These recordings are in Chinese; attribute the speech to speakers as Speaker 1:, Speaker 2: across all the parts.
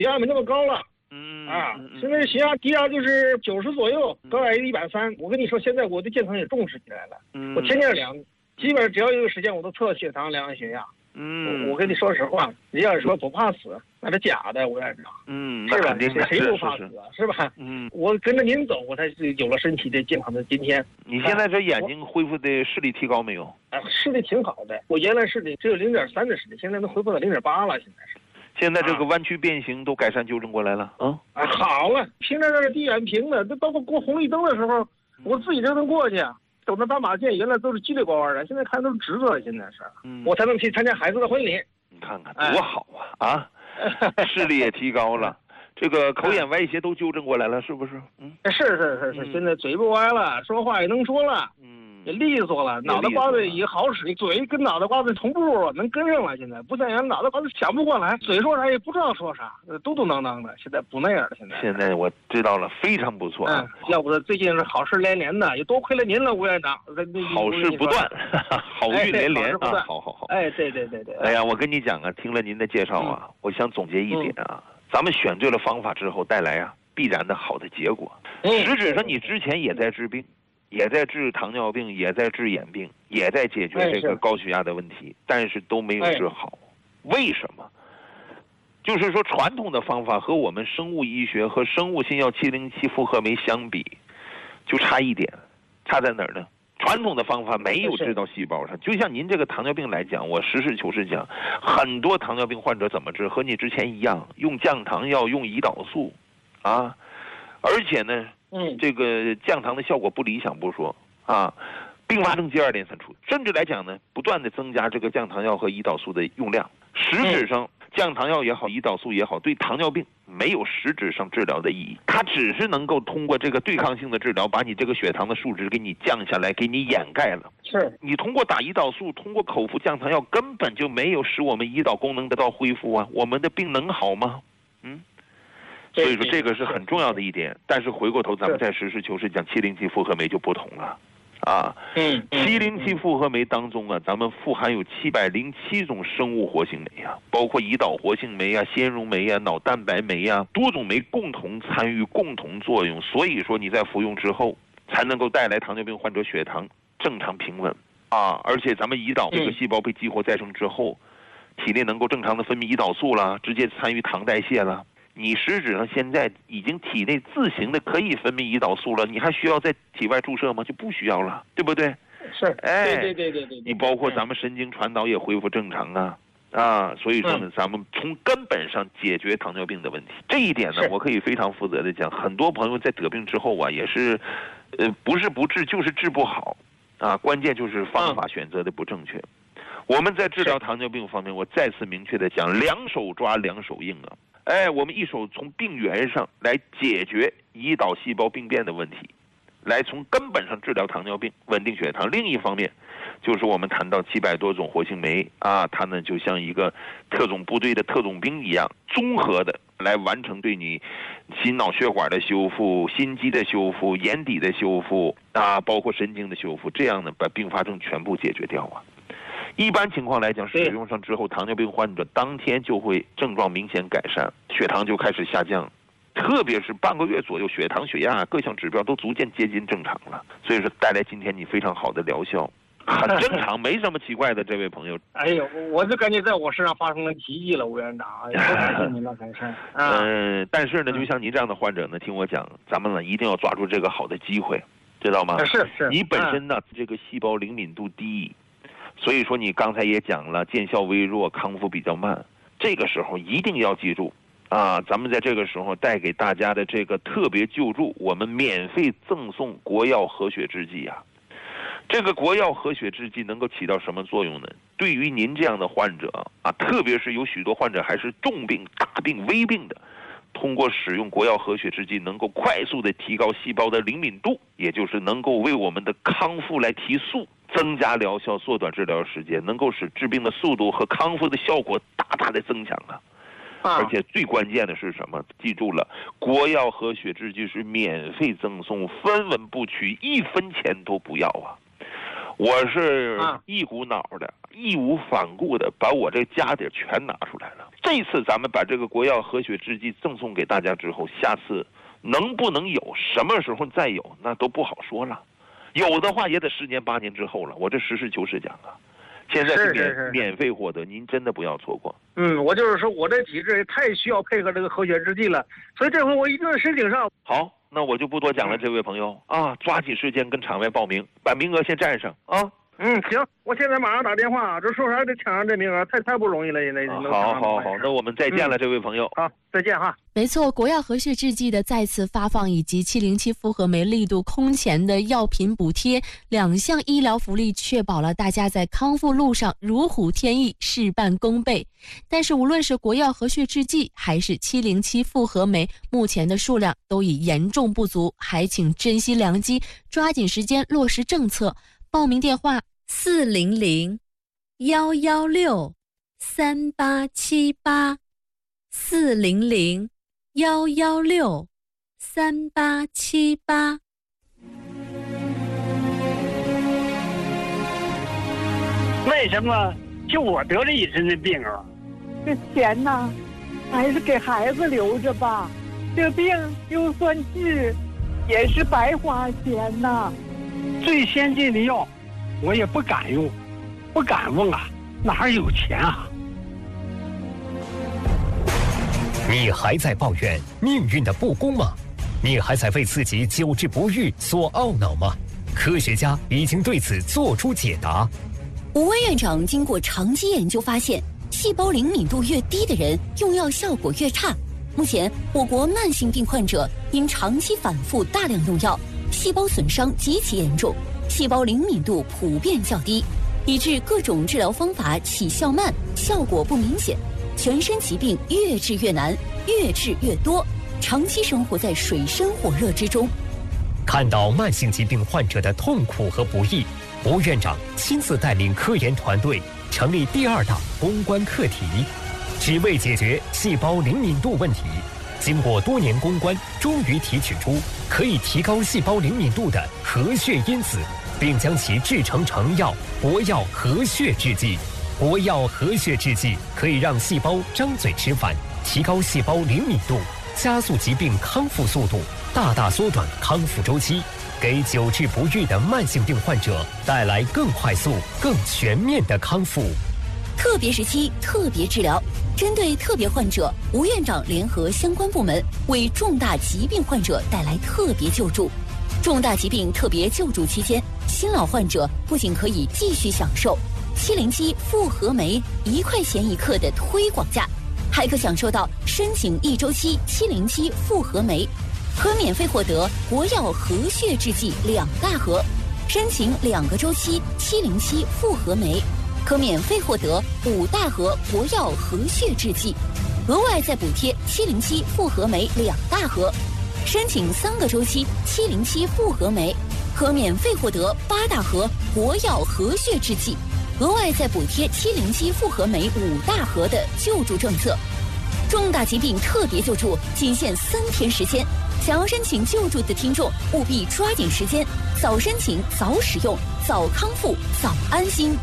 Speaker 1: 血压没那么高了。现在血压低压就是90左右，高压130。我跟你说，现在我对健康也重视起来了。我天天量，基本上只要有时间我都测血糖、量血压。我跟你说实话，你要是说不怕死，那是假的，吴院长。是吧？谁不怕死啊？是吧？我跟着您走，我才有了身体的健康的今天。
Speaker 2: 你现在这眼睛恢复的视力提高没有？
Speaker 1: 视力挺好的，我原来视力只有0.3的视力，现在能恢复到0.8了，
Speaker 2: 现在这个弯曲变形都改善纠正过来了。
Speaker 1: 好了，平常这是地眼平的，这包括过红绿灯的时候，我自己就能过去。走那斑马线原来都是叽里呱呱的，现在看都是直的，现在是，我才能去参加孩子的婚礼。
Speaker 2: 你看看多好啊！视力也提高了，这个口眼歪斜都纠正过来了，是不是？
Speaker 1: 是，现在嘴不歪了，说话也能说了，也利索了，脑袋瓜子也好使，嘴跟脑袋瓜子同步能跟上了。现在不像原来脑袋瓜子想不过来，嘴说啥也不知道说啥，嘟嘟囔囔的。现在不那样了，
Speaker 2: 现在我知道了，非常不错。
Speaker 1: 要不最近是好事连连的，也多亏了您了，吴院长。
Speaker 2: 好事不断，好运连连啊！好。
Speaker 1: 对。
Speaker 2: 哎呀，我跟你讲啊，听了您的介绍啊，我想总结一点啊，咱们选对了方法之后，带来必然的好的结果。实质上，你之前也在治病。也在治糖尿病，也在治眼病，也在解决这个高血压的问题，但是都没有治好。为什么？就是说传统的方法和我们生物医学和生物新药707复合酶相比，就差一点，差在哪儿呢？传统的方法没有治到细胞上，就像您这个糖尿病来讲，我实事求是讲，很多糖尿病患者怎么治？和你之前一样，用降糖药，用胰岛素，而且呢。这个降糖的效果不理想不说并发症接二连三出，甚至来讲呢，不断的增加这个降糖药和胰岛素的用量。实质上，降糖药也好，胰岛素也好，对糖尿病没有实质上治疗的意义，它只是能够通过这个对抗性的治疗，把你这个血糖的数值给你降下来，给你掩盖了。你通过打胰岛素，通过口服降糖药，根本就没有使我们胰岛功能得到恢复啊，我们的病能好吗？所以说这个是很重要的一点，但是回过头咱们再实事求是讲707复合酶就不同了707复合酶当中咱们富含有707种生物活性酶包括胰岛活性酶纤溶酶脑蛋白酶多种酶共同参与共同作用，所以说你在服用之后才能够带来糖尿病患者血糖正常平稳而且咱们胰岛这个细胞被激活再生之后，体内能够正常的分泌胰岛素了，直接参与糖代谢了。你实质上现在已经体内自行的可以分泌胰岛素了，你还需要在体外注射吗？就不需要了，对不对？
Speaker 1: 对。
Speaker 2: 你包括咱们神经传导也恢复正常所以说呢，咱们从根本上解决糖尿病的问题。这一点呢，我可以非常负责的讲，很多朋友在得病之后也是，不是不治，就是治不好关键就是方法选择的不正确。我们在治疗糖尿病方面，我再次明确的讲，两手抓两手硬我们一手从病源上来解决胰岛细胞病变的问题，来从根本上治疗糖尿病，稳定血糖。另一方面，就是我们谈到700多种活性酶它呢就像一个特种部队的特种兵一样，综合的来完成对你心脑血管的修复、心肌的修复、眼底的修复包括神经的修复，这样呢把并发症全部解决掉一般情况来讲，使用上之后，糖尿病患者当天就会症状明显改善，血糖就开始下降，特别是半个月左右，血糖、血压各项指标都逐渐接近正常了。所以说，带来今天你非常好的疗效，很正常，没什么奇怪的。这位朋友，
Speaker 1: 哎呦，我就感觉在我身上发生了奇迹了，吴院长，感谢您了，感谢。
Speaker 2: 但是呢，就像您这样的患者呢，听我讲，咱们呢一定要抓住这个好的机会，知道吗？
Speaker 1: 是。
Speaker 2: 你本身呢，这个细胞灵敏度低。所以说你刚才也讲了，见效微弱，康复比较慢。这个时候一定要记住咱们在这个时候带给大家的这个特别救助，我们免费赠送国药和血制剂这个国药和血制剂能够起到什么作用呢？对于您这样的患者特别是有许多患者还是重病、大病、危病的，通过使用国药和血制剂，能够快速的提高细胞的灵敏度，也就是能够为我们的康复来提速，增加疗效，缩短治疗时间，能够使治病的速度和康复的效果大大的增强而且最关键的是什么？记住了，国药和血制剂是免费赠送，分文不取，1分钱都不要我是一股脑的义无反顾的把我这家底全拿出来了。这次咱们把这个国药和血制剂赠送给大家之后，下次能不能有，什么时候再有，那都不好说了。有的话也得10年8年之后了。我这实事求是讲啊，现在是免费获得，您真的不要错过。
Speaker 1: 我就是说我这体质太需要配合这个和血制剂了，所以这回我一定申请上。
Speaker 2: 好，那我就不多讲了，这位朋友啊，抓紧时间跟场外报名，把名额先占上啊。
Speaker 1: 行，我现在马上打电话，这说啥得抢上这名额，太不容易了，现在。
Speaker 2: 好，那我们再见了，这位朋友。
Speaker 1: 好，再见哈。
Speaker 3: 没错，国药和血制剂的再次发放以及707复合酶力度空前的药品补贴2项医疗福利，确保了大家在康复路上如虎添翼，事半功倍。但是无论是国药和血制剂还是707复合酶，目前的数量都已严重不足，还请珍惜良机，抓紧时间落实政策。报名电话400-116-3878 400-116-3878。
Speaker 4: 为什么就我得了一身的病啊？
Speaker 5: 这钱呢，还是给孩子留着吧。这病就算治，也是白花钱呐。
Speaker 4: 最先进的药，我也不敢用，不敢问啊，哪有钱啊？
Speaker 6: 你还在抱怨命运的不公吗？你还在为自己久治不愈所懊恼吗？科学家已经对此做出解答。
Speaker 7: 吴威院长经过长期研究发现，细胞灵敏度越低的人用药效果越差。目前我国慢性病患者因长期反复大量用药，细胞损伤极其严重，细胞灵敏度普遍较低，以致各种治疗方法起效慢，效果不明显，全身疾病越治越难，越治越多，长期生活在水深火热之中。
Speaker 6: 看到慢性疾病患者的痛苦和不易，吴院长亲自带领科研团队成立第2大攻关课题，只为解决细胞灵敏度问题。经过多年攻关，终于提取出可以提高细胞灵敏度的和血因子，并将其制成成药国药和血制剂。国药和血制剂可以让细胞张嘴吃饭，提高细胞灵敏度，加速疾病康复速度，大大缩短康复周期，给久治不愈的慢性病患者带来更快速、更全面的康复。
Speaker 7: 特别时期特别治疗，针对特别患者，吴院长联合相关部门为重大疾病患者带来特别救助。重大疾病特别救助期间，新老患者不仅可以继续享受707复合酶1块钱1克的推广价，还可享受到申请1周期707复合酶，可免费获得国药和血制剂2大盒；申请2个周期707复合酶，可免费获得5大盒国药和血制剂，额外再补贴707复合酶2大盒；申请3个周期707复合酶，可免费获得8大盒国药和血制剂，额外再补贴707复合酶5大盒的救助政策。重大疾病特别救助仅限3天时间，想要申请救助的听众务必抓紧时间，早申请早使用，早康复早安心。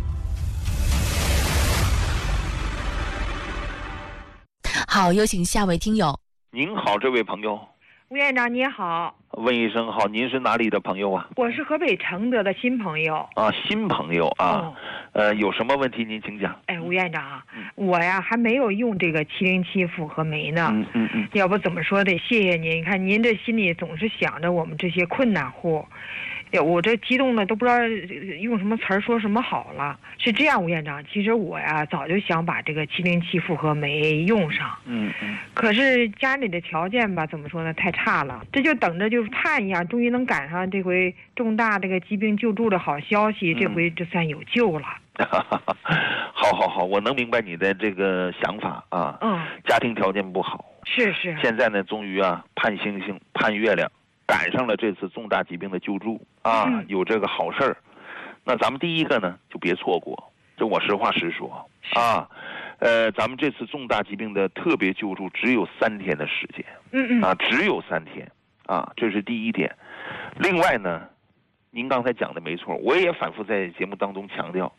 Speaker 3: 好，有请下位听友。
Speaker 2: 您好，这位朋友。
Speaker 8: 吴院长你好。
Speaker 2: 问一声好，您是哪里的朋友啊？
Speaker 8: 我是河北承德的新朋友。
Speaker 2: 啊，新朋友啊。有什么问题您请讲。
Speaker 8: 哎，吴院长，我呀还没有用这个707复合酶呢。要不怎么说得谢谢您。你看您这心里总是想着我们这些困难户。我这激动的都不知道用什么词儿说什么好了。是这样，吴院长，其实我呀早就想把这个707复合酶用上。可是家里的条件吧，怎么说呢，太差了。这就等着就是盼一样，终于能赶上这回重大这个疾病救助的好消息，这回这算有救了。
Speaker 2: 好，我能明白你的这个想法啊。家庭条件不好。
Speaker 8: 是。
Speaker 2: 现在呢，终于啊盼星星盼月亮。赶上了这次重大疾病的救助啊，有这个好事儿。那咱们第一个呢，就别错过。这我实话实说啊，咱们这次重大疾病的特别救助只有3天的时间，只有3天啊，这是第一点。另外呢，您刚才讲的没错，我也反复在节目当中强调，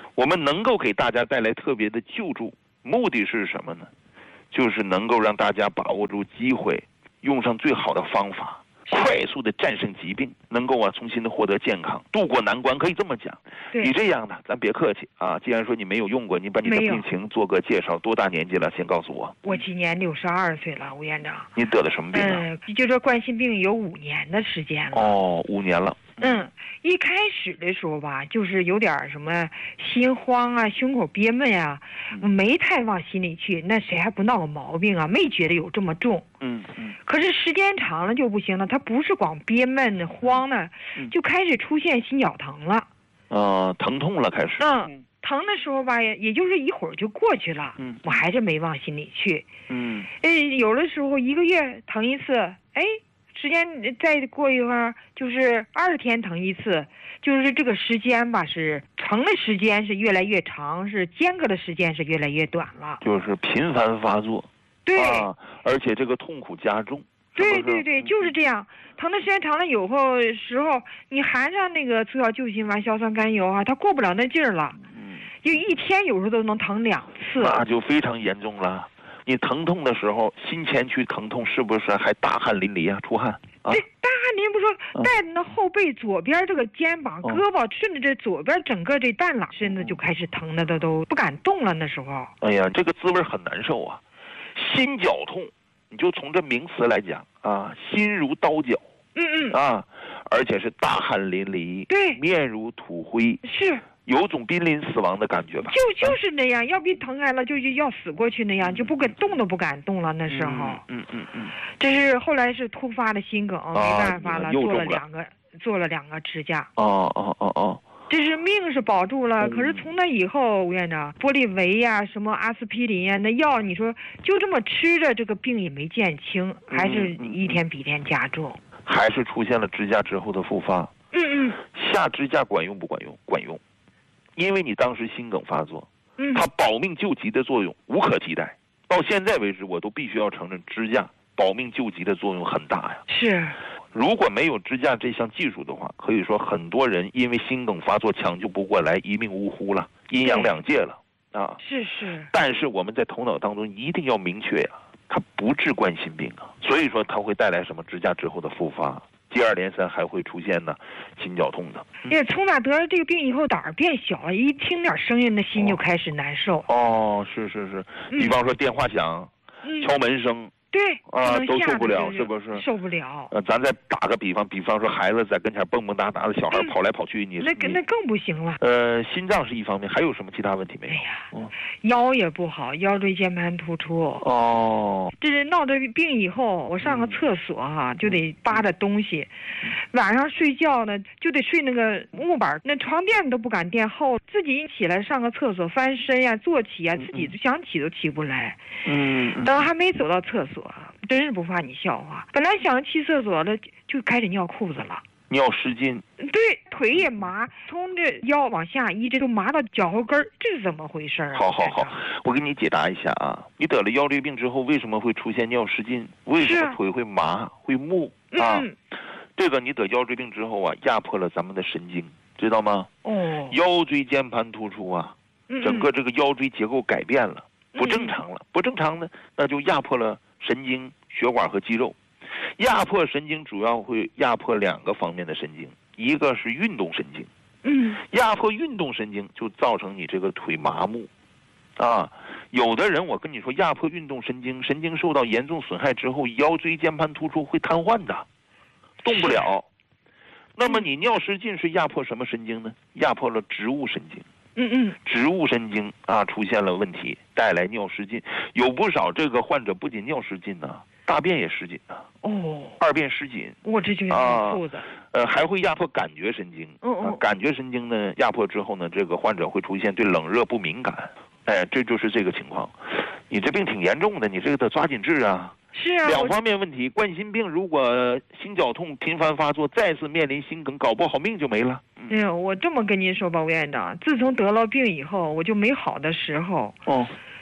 Speaker 2: 我们能够给大家带来特别的救助，目的是什么呢？就是能够让大家把握住机会，用上最好的方法，快速的战胜疾病，能够重新的获得健康，渡过难关，可以这么讲。你这样的，咱别客气啊。既然说你没有用过，你把你的病情做个介绍，多大年纪了？先告诉我。
Speaker 8: 我今年62岁了，吴院长。
Speaker 2: 你得的什么病啊？
Speaker 8: 就说冠心病有5年的时间了。
Speaker 2: 哦，5年了。
Speaker 8: 一开始的时候吧，就是有点什么心慌啊，胸口憋闷啊，没太往心里去。那谁还不闹个毛病啊？没觉得有这么重。可是时间长了就不行了，他不是光憋闷慌呢，就开始出现心绞疼了。
Speaker 2: 疼痛了开始。
Speaker 8: 疼的时候吧，也就是一会儿就过去了。我还是没往心里去。有的时候1个月疼一次，时间再过一会儿就是20天疼一次，就是这个时间吧，是疼的时间是越来越长，是间隔的时间是越来越短了，
Speaker 2: 就是频繁发作。
Speaker 8: 对，
Speaker 2: 而且这个痛苦加重。
Speaker 8: 对，就是这样。疼的时间长了，有时候你含上那个促效救心丸、硝酸甘油它过不了那劲儿了。就1天有时候都能疼2次，
Speaker 2: 那就非常严重了。你疼痛的时候，心前区疼痛是不是还大汗淋漓啊？出汗啊？
Speaker 8: 对，大汗淋不说，带着那后背左边这个肩膀、胳膊，顺着这左边整个这蛋拉身子就开始疼的，都不敢动了。那时候，
Speaker 2: 哎呀，这个滋味很难受啊。心绞痛，你就从这名词来讲啊，心如刀绞，而且是大汗淋漓，
Speaker 8: 对，
Speaker 2: 面如土灰，
Speaker 8: 是。
Speaker 2: 有种濒临死亡的感觉吧？
Speaker 8: 就是那样，要比疼开了就要死过去那样，就不敢动都不敢动了。那时候，这是后来是突发的心梗，没办法了，做了2个支架。这是命是保住了，可是从那以后，吴院长，玻利维呀、什么阿司匹林呀，那药你说就这么吃着，这个病也没见轻，还是一天比一天加重，
Speaker 2: 还是出现了支架之后的复发。下支架管用不管用？管用。因为你当时心梗发作，它保命救急的作用无可替代。到现在为止，我都必须要承认支架保命救急的作用很大呀。
Speaker 8: 是，
Speaker 2: 如果没有支架这项技术的话，可以说很多人因为心梗发作抢救不过来，一命呜呼了，阴阳两界了啊。
Speaker 8: 是。
Speaker 2: 但是我们在头脑当中一定要明确呀，它不治冠心病啊，所以说它会带来什么支架之后的复发。接二连三还会出现呢心绞痛的。
Speaker 8: 从哪得了这个病以后胆儿变小了，一听点声音那心就开始难受。
Speaker 2: 是，比方说电话响，敲门声。
Speaker 8: 对
Speaker 2: 都受不了，是不是？
Speaker 8: 受不了。
Speaker 2: 咱再打个比方说孩子在跟前蹦蹦哒哒的，小孩跑来跑去，
Speaker 8: 那更不行了。
Speaker 2: 心脏是一方面，还有什么其他问题没有？
Speaker 8: 腰也不好，腰椎间盘突出。这是闹这病以后，我上个厕所就得扒着东西，晚上睡觉呢就得睡那个木板，那床垫都不敢垫厚，自己一起来上个厕所，翻身呀、坐起呀，自己想起都起不来。等还没走到厕所。真是不怕你笑话，本来想去厕所了，就开始尿裤子了，
Speaker 2: 尿失禁。
Speaker 8: 对，腿也麻，从这腰往下一直都麻到脚后跟，这是怎么回事啊？
Speaker 2: 好，我给你解答一下啊。你得了腰椎病之后，为什么会出现尿失禁？为什么腿会麻会木啊？这个你得腰椎病之后压迫了咱们的神经，知道吗？腰椎间盘突出啊，整个这个腰椎结构改变了。不正常了，不正常呢，那就压迫了神经、血管和肌肉。压迫神经主要会压迫2个方面的神经，一个是运动神经。压迫运动神经就造成你这个腿麻木。有的人我跟你说，压迫运动神经，神经受到严重损害之后，腰椎间盘突出会瘫痪的，动不了。那么你尿失禁是压迫什么神经呢？压迫了植物神经。植物神经出现了问题，带来尿失禁。有不少这个患者不仅尿失禁呢，大便也失禁啊。二便失禁。我这就要吐的。还会压迫感觉神经。感觉神经呢压迫之后呢，这个患者会出现对冷热不敏感。这就是这个情况。你这病挺严重的，你这个得抓紧治啊。
Speaker 8: 是啊
Speaker 2: ，2方面问题。冠心病如果心绞痛频繁发作，再次面临心梗，搞不好命就没了。
Speaker 8: 我这么跟您说吧，吴院长，自从得了病以后，我就没好的时候。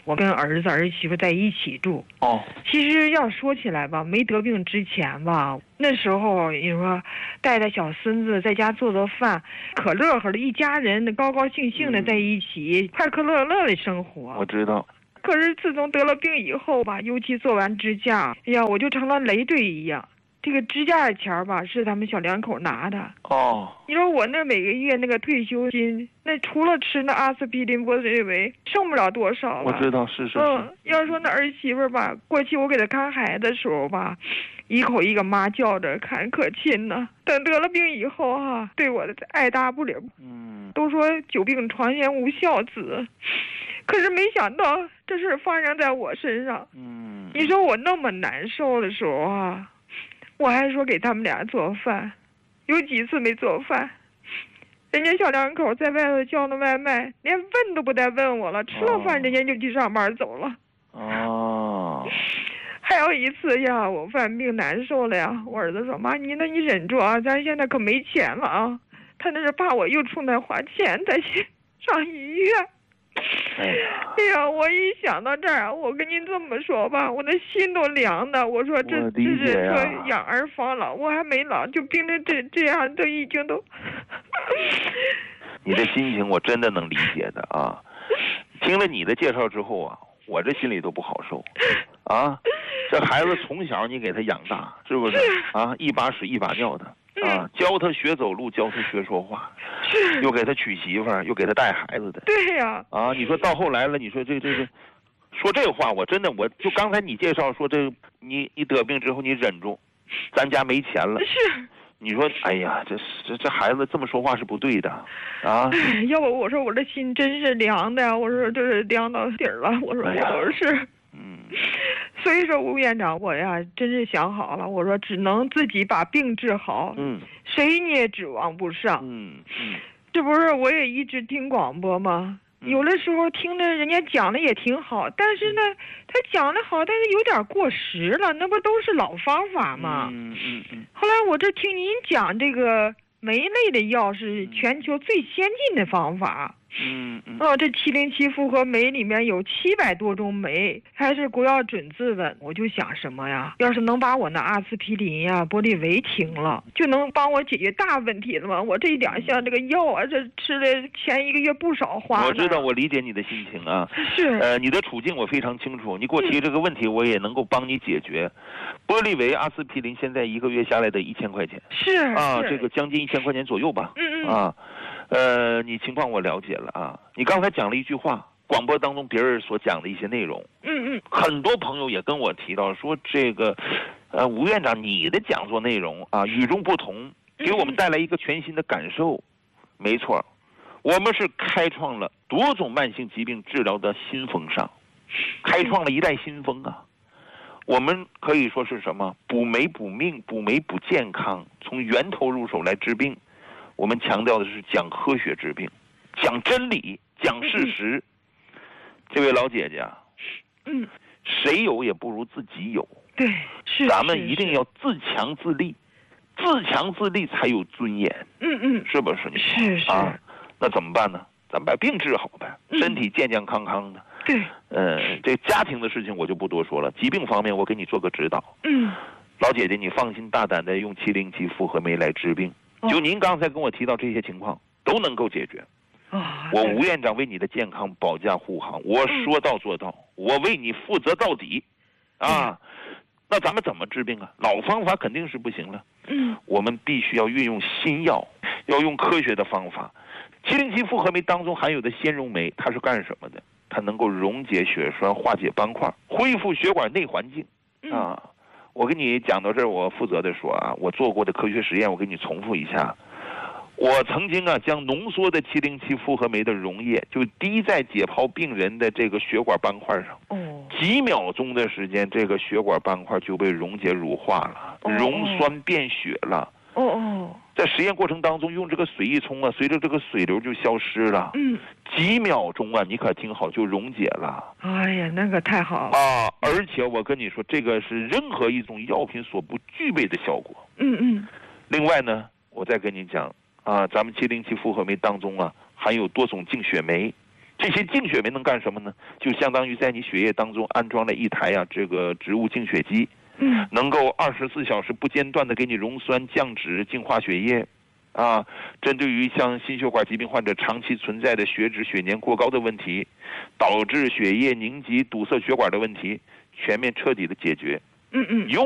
Speaker 8: 我跟儿子儿媳妇在一起住。其实要说起来吧，没得病之前吧，那时候你说带小孙子在家做饭，可乐呵的，一家人高高兴兴的在一起，快快乐乐的生活。
Speaker 2: 我知道。
Speaker 8: 可是自从得了病以后吧，尤其做完支架，哎呀，我就成了累赘一样。这个支架的钱吧，是他们小两口拿的。你说我那每个月那个退休金，那除了吃那阿司匹林、博瑞维，剩不了多少了。
Speaker 2: 我知道，是。
Speaker 8: 要说那儿媳妇吧，过去我给她看孩子的时候吧，一口一个妈叫着，看可亲呢。等得了病以后对我的爱答不理。都说久病床前无孝子，可是没想到这事发生在我身上。你说我那么难受的时候我还说给他们俩做饭，有几次没做饭，人家小两口在外头叫那外卖，连问都不带问我了，吃了饭人家就去上班走了。还有一次呀，我犯病难受了呀，我儿子说：“妈，你忍住啊，咱现在可没钱了啊。”他那是怕我又出来花钱再去上医院。哎呀，我一想到这儿，我跟您这么说吧，我的心都凉的。我说这是说养儿防老，我还没老，就病成这样，都已经都。
Speaker 2: 你的心情我真的能理解的啊！听了你的介绍之后我这心里都不好受啊！这孩子从小你给他养大，是不是啊？一把屎一把尿的。教他学走路，教他学说话，又给他娶媳妇儿，又给他带孩子的。
Speaker 8: 对呀。
Speaker 2: 你说到后来了，你说这说这话，我真的我就刚才你介绍说你得病之后你忍住，咱家没钱了。
Speaker 8: 是。
Speaker 2: 你说哎呀，这孩子这么说话是不对的啊！
Speaker 8: 要不我说我这心真是凉的呀，我说这是凉到底儿了，我说我都是。所以说吴院长，我呀真是想好了，我说只能自己把病治好，谁你也指望不上。这不是我也一直听广播吗？有的时候听着人家讲的也挺好，但是呢，他讲的好，但是有点过时了，那不都是老方法吗？后来我这听您讲这个酶类的药是全球最先进的方法。这707复合酶里面有700多种酶，还是国药准字的。我就想什么呀？要是能把我那阿司匹林呀、博利维停了，就能帮我解决大问题了吗？我这2项这个药这吃了前1个月不少花。
Speaker 2: 我知道，我理解你的心情啊。
Speaker 8: 是。
Speaker 2: 你的处境我非常清楚，你给我提这个问题，我也能够帮你解决。博利维、阿司匹林现在1个月下来的1000块钱。
Speaker 8: 是。
Speaker 2: 这个将近1000块钱左右吧。你情况我了解了啊。你刚才讲了一句话，广播当中别人所讲的一些内容，很多朋友也跟我提到说，这个吴院长你的讲座内容与众不同，给我们带来一个全新的感受。没错，我们是开创了多种慢性疾病治疗的新风尚，开创了一代新风啊。我们可以说是什么？补酶补命，补酶补健康，从源头入手来治病。我们强调的是讲科学治病，讲真理，讲事实。这位老姐姐谁有也不如自己有。
Speaker 8: 对，是。
Speaker 2: 咱们一定要自强自立，自强自立才有尊严。是不是？
Speaker 8: 是
Speaker 2: 那怎么办呢？咱把病治好呗，身体健健康康的。
Speaker 8: 对。
Speaker 2: 这家庭的事情我就不多说了，疾病方面我给你做个指导。老姐姐，你放心大胆的用707复合酶来治病。就您刚才跟我提到这些情况都能够解决。我吴院长为你的健康保驾护航，我说到做到，我为你负责到底。那咱们怎么治病啊？老方法肯定是不行了。我们必须要运用新药，要用科学的方法。707复合酶当中含有的纤溶酶，它是干什么的？它能够溶解血栓，化解斑块，恢复血管内环境。我跟你讲到这儿，我负责的说我做过的科学实验，我给你重复一下。我曾经将浓缩的707复合酶的溶液就滴在解剖病人的这个血管斑块上，几秒钟的时间，这个血管斑块就被溶解乳化了，溶栓变血了。在实验过程当中用这个水一冲随着这个水流就消失了。几秒钟你可听好，就溶解了。
Speaker 8: 哎呀，那个太好了
Speaker 2: 而且我跟你说，这个是任何一种药品所不具备的效果。另外呢，我再跟你讲咱们707复合酶当中含有多种净血酶， 这些净血酶能干什么呢？就相当于在你血液当中安装了一台这个植物净血机，能够24小时不间断的给你溶酸、降脂、净化血液，针对于像心血管疾病患者长期存在的血脂、血粘过高的问题，导致血液凝集、堵塞血管的问题，全面彻底的解决。用